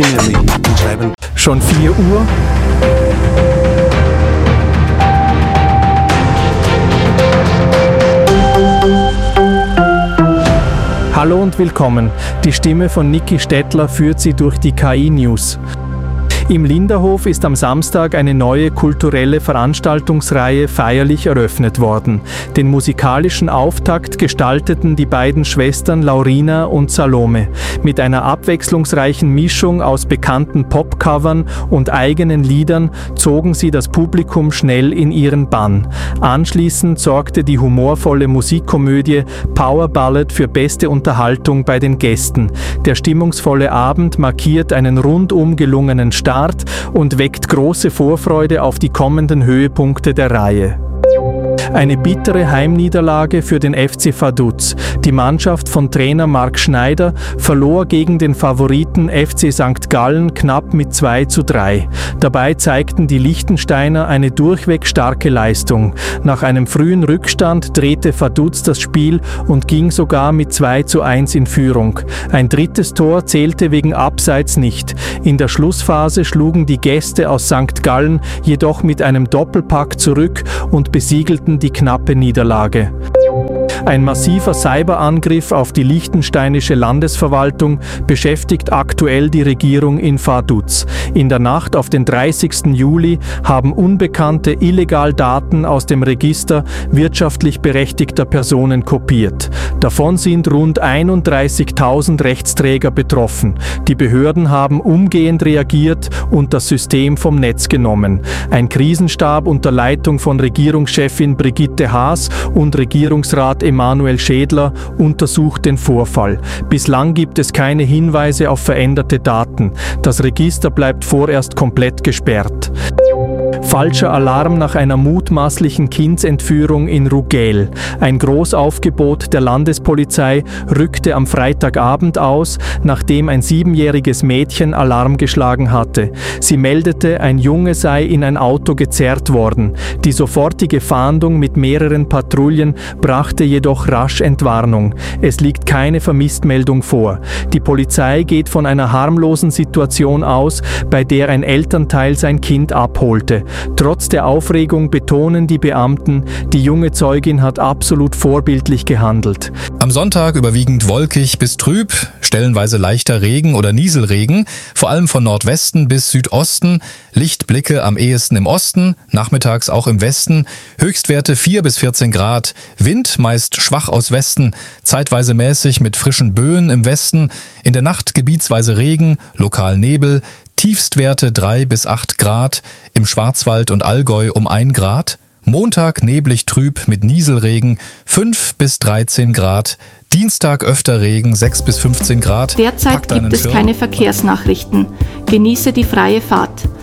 Schon 4 Uhr? Hallo und willkommen. Die Stimme von Niki Stettler führt Sie durch die KI-News. Im Linderhof ist am Samstag eine neue kulturelle Veranstaltungsreihe feierlich eröffnet worden. Den musikalischen Auftakt gestalteten die beiden Schwestern Laurina und Salome. Mit einer abwechslungsreichen Mischung aus bekannten Popcovern und eigenen Liedern zogen sie das Publikum schnell in ihren Bann. Anschließend sorgte die humorvolle Musikkomödie Power Ballad für beste Unterhaltung bei den Gästen. Der stimmungsvolle Abend markiert einen rundum gelungenen Start und weckt große Vorfreude auf die kommenden Höhepunkte der Reihe. Eine bittere Heimniederlage für den FC Vaduz. Die Mannschaft von Trainer Marc Schneider verlor gegen den Favoriten FC St. Gallen knapp mit 2:3. Dabei zeigten die Liechtensteiner eine durchweg starke Leistung. Nach einem frühen Rückstand drehte Vaduz das Spiel und ging sogar mit 2:1 in Führung. Ein drittes Tor zählte wegen Abseits nicht. In der Schlussphase schlugen die Gäste aus St. Gallen jedoch mit einem Doppelpack zurück und besiegelten die knappe Niederlage. Ein massiver Cyberangriff auf die liechtensteinische Landesverwaltung beschäftigt aktuell die Regierung in Vaduz. In der Nacht auf den 30. Juli haben Unbekannte illegal Daten aus dem Register wirtschaftlich berechtigter Personen kopiert. Davon sind rund 31.000 Rechtsträger betroffen. Die Behörden haben umgehend reagiert und das System vom Netz genommen. Ein Krisenstab unter Leitung von Regierungschefin Brigitte Haas und Regierungsrat Emanuel Schädler untersucht den Vorfall. Bislang gibt es keine Hinweise auf veränderte Daten. Das Register bleibt vorerst komplett gesperrt. Falscher Alarm nach einer mutmaßlichen Kindsentführung in Rugel. Ein Großaufgebot der Landespolizei rückte am Freitagabend aus, nachdem ein 7-jähriges Mädchen Alarm geschlagen hatte. Sie meldete, ein Junge sei in ein Auto gezerrt worden. Die sofortige Fahndung mit mehreren Patrouillen brachte jedoch rasch Entwarnung. Es liegt keine Vermisstmeldung vor. Die Polizei geht von einer harmlosen Situation aus, bei der ein Elternteil sein Kind abholte. Trotz der Aufregung betonen die Beamten, die junge Zeugin hat absolut vorbildlich gehandelt. Am Sonntag überwiegend wolkig bis trüb, stellenweise leichter Regen oder Nieselregen, vor allem von Nordwesten bis Südosten, Lichtblicke am ehesten im Osten, nachmittags auch im Westen, Höchstwerte 4 bis 14 Grad, Wind meist schwach aus Westen, zeitweise mäßig mit frischen Böen im Westen, in der Nacht gebietsweise Regen, lokal Nebel, Tiefstwerte 3 bis 8 Grad, im Schwarzwald und Allgäu um 1 Grad, Montag neblig trüb mit Nieselregen 5 bis 13 Grad, Dienstag öfter Regen 6 bis 15 Grad. Derzeit gibt es keine Verkehrsnachrichten. Genieße die freie Fahrt.